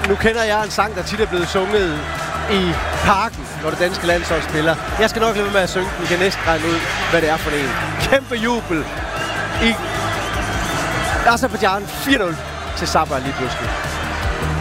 Nu kender jeg en sang, der tit er blevet sunget i parken, når det danske landshold spiller. Jeg skal nok lade være med at synge den. I kan næsten regne ud, hvad det er for en. Kæmpe jubel i Aserbajdsjan 4-0 til Sabah lige pludselig.